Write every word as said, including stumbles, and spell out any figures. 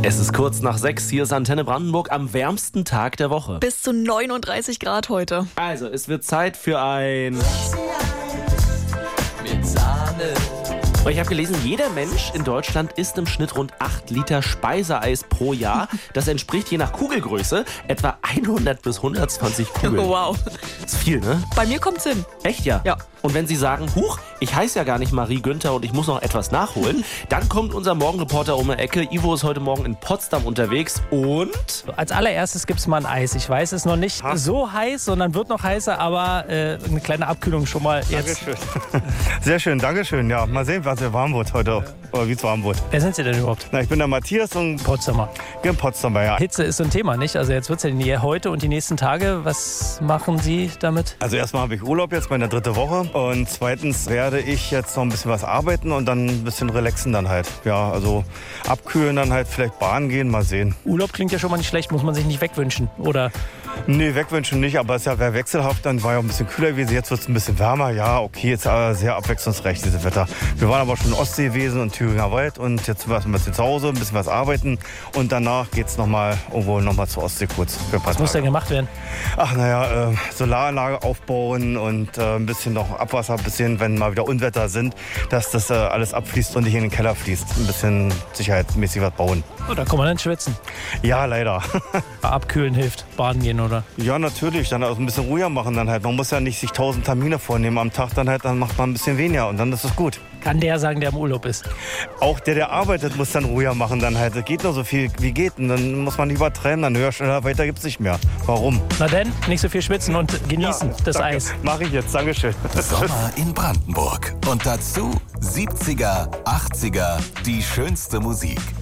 Es ist kurz nach sechs, hier ist Antenne Brandenburg am wärmsten Tag der Woche. Bis zu neununddreißig Grad heute. Also, es wird Zeit für ein... Mit Sahne. Und ich habe gelesen, jeder Mensch in Deutschland isst im Schnitt rund acht Liter Speiseeis pro Jahr. Das entspricht je nach Kugelgröße etwa hundert bis hundertzwanzig Kugeln. Wow. Das ist viel, ne? Bei mir kommt's hin. Echt, ja? Ja. Und wenn Sie sagen, huch, ich heiße ja gar nicht Marie Günther und ich muss noch etwas nachholen, dann kommt unser Morgenreporter um die Ecke. Ivo ist heute Morgen in Potsdam unterwegs und... Als allererstes gibt es mal ein Eis. Ich weiß, es ist noch nicht Ha? so heiß, sondern wird noch heißer, aber äh, eine kleine Abkühlung schon mal jetzt. Dankeschön. Sehr schön, Dankeschön. Ja, mal sehen, was es warm wird heute. Oder wie es warm wird. Wer sind Sie denn überhaupt? Na, ich bin der Matthias und Potsdamer. in Potsdamer, ja. Hitze ist so ein Thema, nicht? Also jetzt wird es ja die- heute und die nächsten Tage. Was machen Sie damit? Also erstmal habe ich Urlaub jetzt, meine dritte Woche. Und zweitens werde ich jetzt noch ein bisschen was arbeiten und dann ein bisschen relaxen dann halt. Ja, also abkühlen, dann halt vielleicht Bahn gehen, mal sehen. Urlaub klingt ja schon mal nicht schlecht, muss man sich nicht wegwünschen, oder? Nee, wegwünschen nicht, aber es ist ja wäre wechselhaft. Dann war ja auch ein bisschen kühler gewesen, jetzt wird es ein bisschen wärmer. Ja, okay, jetzt aber sehr abwechslungsreich, dieses Wetter. Wir waren aber schon in Ostsee gewesen und Thüringer Wald und jetzt sind wir ein bisschen zu Hause, ein bisschen was arbeiten und danach geht es nochmal irgendwo nochmal zur Ostsee kurz. Für ein paar Was muss denn Tage. gemacht werden? Ach naja, äh, Solaranlage aufbauen und äh, ein bisschen noch Abwasser, ein bisschen, wenn mal wieder Unwetter sind, dass das äh, alles abfließt und nicht in den Keller fließt. Ein bisschen sicherheitsmäßig was bauen. Oh, da kann man dann schwitzen. Ja, leider. Abkühlen hilft, baden gehen, oder? Ja, natürlich, dann also ein bisschen ruhiger machen dann halt. Man muss ja nicht sich tausend Termine vornehmen am Tag, dann halt, dann macht man ein bisschen weniger und dann ist es gut. Kann der sagen, der im Urlaub ist. Auch der, der arbeitet, muss dann ruhiger machen dann halt. Es geht nur so viel wie geht und dann muss man nicht übertreiben, dann höher, schneller, weiter gibt's nicht mehr. Warum? Na denn, nicht so viel schwitzen und genießen das danke. Eis. Mache ich jetzt, Dankeschön. Sommer in Brandenburg. Und dazu siebziger, achtziger, die schönste Musik.